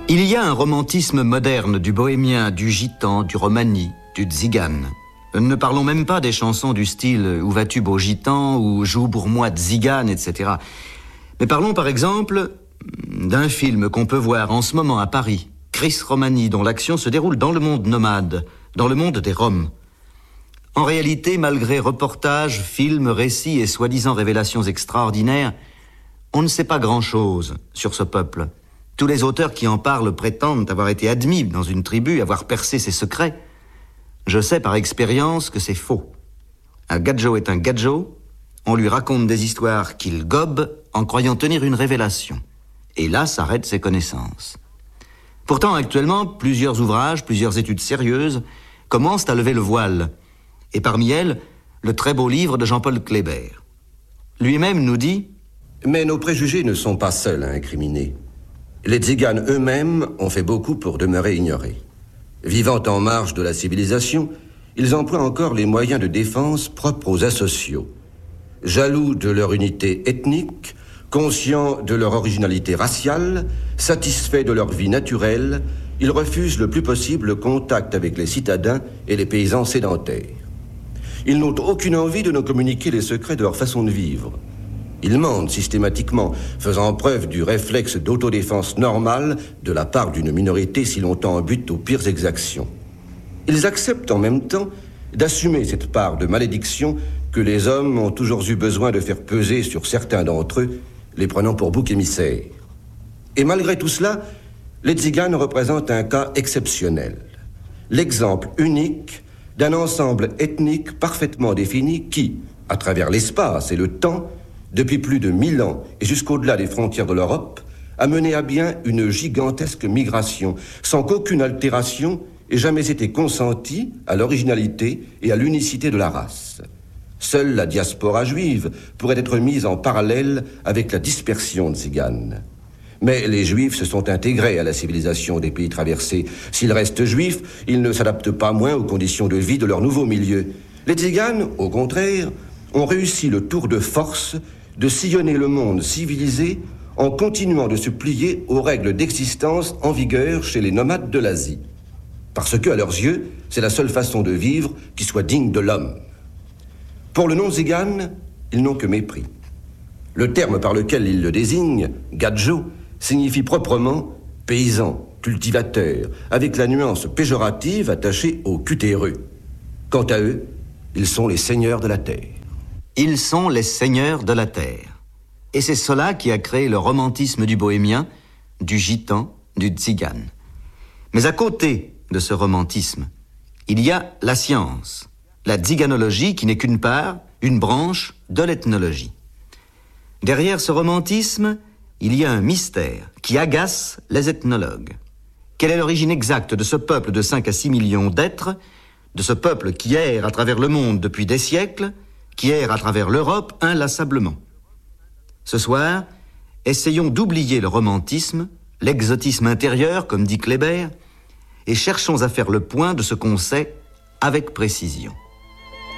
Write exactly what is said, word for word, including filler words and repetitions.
Il y a un romantisme moderne du bohémien, du gitan, du romani, du tzigane. Ne parlons même pas des chansons du style « Où vas-tu beau gitan » ou « Joue pour moi tzigane », et cetera. Mais parlons par exemple d'un film qu'on peut voir en ce moment à Paris, Chris Romani, dont l'action se déroule dans le monde nomade, dans le monde des Roms. En réalité, malgré reportages, films, récits et soi-disant révélations extraordinaires, on ne sait pas grand-chose sur ce peuple. Tous les auteurs qui en parlent prétendent avoir été admis dans une tribu, avoir percé ses secrets. Je sais par expérience que c'est faux. Un gadjo est un gadjo, on lui raconte des histoires qu'il gobe en croyant tenir une révélation. Et là s'arrêtent ses connaissances. Pourtant, actuellement, plusieurs ouvrages, plusieurs études sérieuses commencent à lever le voile. Et parmi elles, le très beau livre de Jean-Paul Kléber. Lui-même nous dit « Mais nos préjugés ne sont pas seuls à incriminer. Les tziganes eux-mêmes ont fait beaucoup pour demeurer ignorés. Vivant en marge de la civilisation, ils emploient encore les moyens de défense propres aux asociaux. Jaloux de leur unité ethnique, conscients de leur originalité raciale, satisfaits de leur vie naturelle, ils refusent le plus possible le contact avec les citadins et les paysans sédentaires. Ils n'ont aucune envie de nous communiquer les secrets de leur façon de vivre. Ils mentent systématiquement, faisant preuve du réflexe d'autodéfense normale de la part d'une minorité si longtemps en butte aux pires exactions. Ils acceptent en même temps d'assumer cette part de malédiction que les hommes ont toujours eu besoin de faire peser sur certains d'entre eux, les prenant pour boucs émissaires. Et malgré tout cela, les tziganes représentent un cas exceptionnel. L'exemple unique d'un ensemble ethnique parfaitement défini qui, à travers l'espace et le temps, depuis plus de mille ans et jusqu'au-delà des frontières de l'Europe, a mené à bien une gigantesque migration sans qu'aucune altération ait jamais été consentie à l'originalité et à l'unicité de la race. Seule la diaspora juive pourrait être mise en parallèle avec la dispersion tzigane. Mais les Juifs se sont intégrés à la civilisation des pays traversés. S'ils restent juifs, ils ne s'adaptent pas moins aux conditions de vie de leur nouveau milieu. Les tziganes, au contraire, ont réussi le tour de force de sillonner le monde civilisé en continuant de se plier aux règles d'existence en vigueur chez les nomades de l'Asie. Parce que, à leurs yeux, c'est la seule façon de vivre qui soit digne de l'homme. Pour le non-tzigane, ils n'ont que mépris. Le terme par lequel ils le désignent, gadjo, signifie proprement paysan, cultivateur, avec la nuance péjorative attachée au cutéreux. Quant à eux, ils sont les seigneurs de la terre. Ils sont les seigneurs de la terre. Et c'est cela qui a créé le romantisme du bohémien, du gitan, du tzigane. Mais à côté de ce romantisme, il y a la science, la tziganologie qui n'est qu'une part, une branche de l'ethnologie. Derrière ce romantisme, il y a un mystère qui agace les ethnologues. Quelle est l'origine exacte de ce peuple de cinq à six millions d'êtres, de ce peuple qui erre à travers le monde depuis des siècles, qui erre à travers l'Europe inlassablement? Ce soir, essayons d'oublier le romantisme, l'exotisme intérieur, comme dit Kléber, et cherchons à faire le point de ce qu'on sait avec précision.